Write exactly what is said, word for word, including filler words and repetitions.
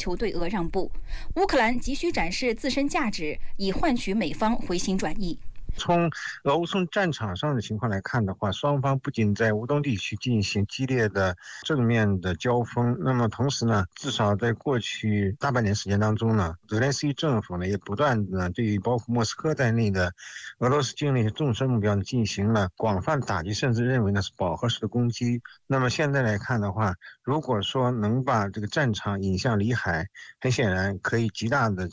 求对俄让步。乌克兰急需展示自身价值，以换取美方回心转意。 从俄乌从战场上的情况来看的话，双方不仅在乌东地区进行激烈的正面的交锋，那么同时呢，至少在过去大半年时间当中呢，泽连斯基政府呢也不断的对于包括莫斯科在内的俄罗斯境内的纵深目标呢进行了广泛打击，甚至认为呢是饱和式的攻击。那么现在来看的话，如果说能把这个战场引向里海，很显然可以极大的